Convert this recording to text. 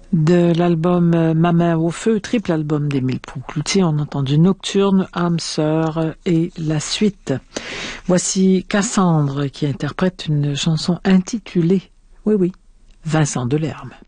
De l'album Ma main au feu, triple album d'Émile Cloutier, on a entendu Nocturne, âme sœur et la suite. Voici Cassandre qui interprète une chanson intitulée, oui, Vincent Delerme.